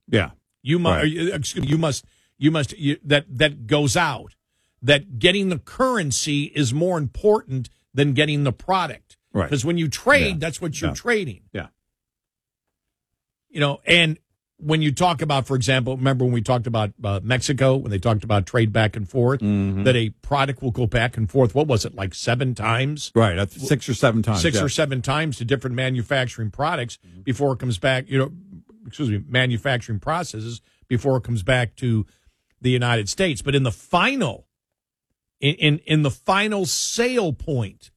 Yeah. That goes out. That getting the currency is more important than getting the product. Right. Because when you trade, that's what you're trading. Yeah. And when you talk about, for example, remember when we talked about Mexico, when they talked about trade back and forth, that a product will go back and forth, what was it, like 7 times? Right, that's 6 or 7 times. 6 or 7 times to different manufacturing products before it comes back, manufacturing processes before it comes back to the United States. But in the final, in the final sale point,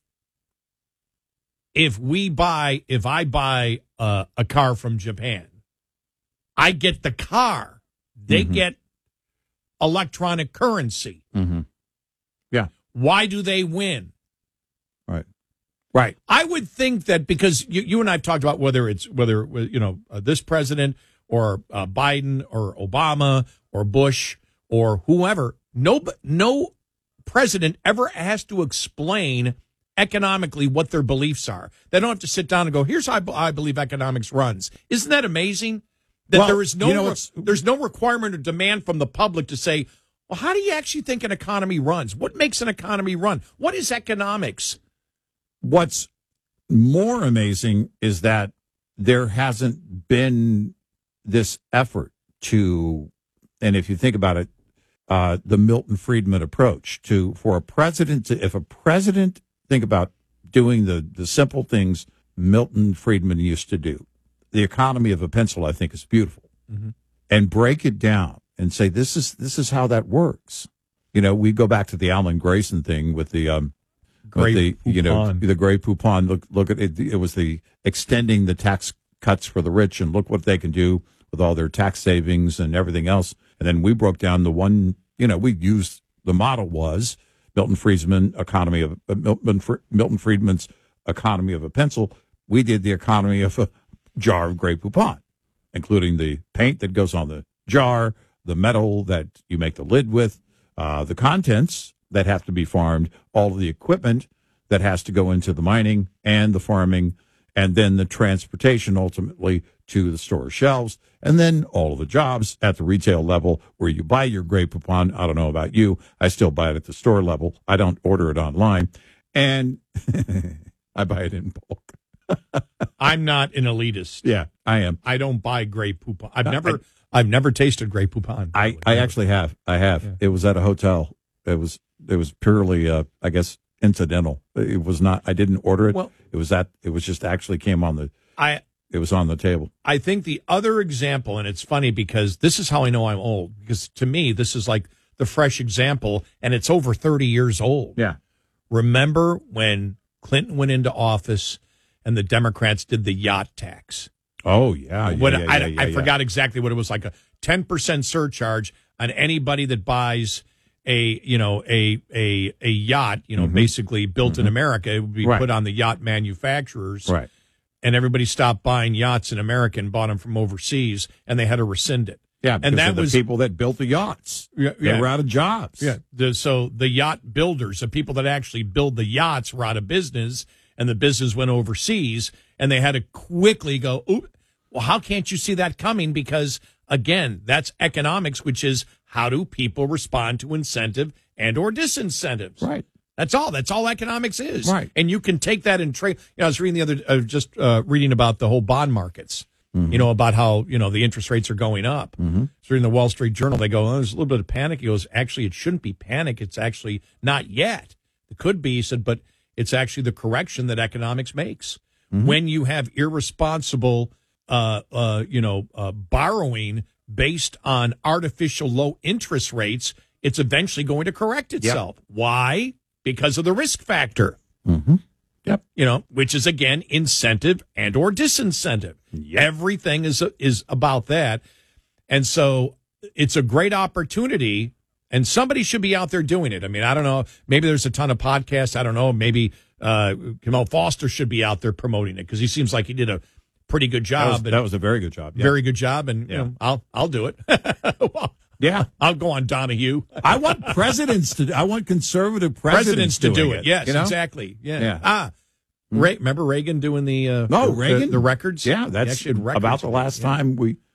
if I buy a car from Japan, I get the car. They get electronic currency. Yeah. Why do they win? Right. I would think that because you and I have talked about whether this president or Biden or Obama or Bush or whoever, no president ever has to explain economically what their beliefs are. They don't have to sit down and go, here's how I believe economics runs. Isn't that amazing? That there is there's no requirement or demand from the public to say, well, how do you actually think an economy runs? What makes an economy run? What is economics? What's more amazing is that there hasn't been this effort to, and if you think about it, the Milton Friedman approach for a president if a president think about doing the simple things Milton Friedman used to do. The economy of a pencil, I think, is beautiful, and break it down and say this is how that works. We go back to the Alan Grayson thing with the Grey Poupon. The Grey Poupon. Look at it. It was the extending the tax cuts for the rich, and look what they can do with all their tax savings and everything else. And then we broke down the one. We used the model was Milton Friedman's economy of a pencil. We did the economy of a jar of Grey Poupon, including the paint that goes on the jar, the metal that you make the lid with, the contents that have to be farmed, all of the equipment that has to go into the mining and the farming, and then the transportation ultimately to the store shelves, and then all of the jobs at the retail level where you buy your Grey Poupon. I don't know about you. I still buy it at the store level. I don't order it online. And I buy it in bulk. I'm not an elitist. Yeah, I am. I don't buy Grey Poupon. I've never tasted Grey Poupon. I actually have. I have. Yeah. It was at a hotel. It was purely, I guess, incidental. It was not. I didn't order it. Well, it was just actually came on the. It was on the table. I think the other example, and it's funny because this is how I know I'm old. Because to me, this is like the fresh example, and it's over 30 years old. Yeah. Remember when Clinton went into office and the Democrats did the yacht tax? Oh yeah. I forgot exactly what it was, like a 10% surcharge on anybody that buys a yacht, basically built in America. It would be put on the yacht manufacturers. Right. And everybody stopped buying yachts in America and bought them from overseas, and they had to rescind it. Yeah, because and that was the people that built the yachts. Yeah, they were out of jobs. Yeah. So the yacht builders, the people that actually build the yachts, were out of business, and the business went overseas, and they had to quickly go, ooh, well, how can't you see that coming? Because, again, that's economics, which is how do people respond to incentive and or disincentives. Right. That's all economics is. Right. And you can take that and trade. I was reading reading about the whole bond markets, about how, the interest rates are going up. So reading the Wall Street Journal, they go, there's a little bit of panic. He goes, actually, it shouldn't be panic. It's actually not yet. It could be, he said, but it's actually the correction that economics makes. When you have irresponsible, borrowing based on artificial low interest rates, it's eventually going to correct itself. Yep. Why? Because of the risk factor. Yep. Which is, again, incentive and or disincentive. Yep. Everything is about that. And so it's a great opportunity, and somebody should be out there doing it. I mean, I don't know. Maybe there's a ton of podcasts. I don't know. Maybe Kamel Foster should be out there promoting it because he seems like he did a pretty good job. That was a very good job. Yeah. Very good job, and I'll do it. Well, yeah, I'll go on Donahue. I want conservative presidents to do it. Yes, exactly. Yeah. Remember Reagan doing the Reagan? the records? Yeah, that's about the last time we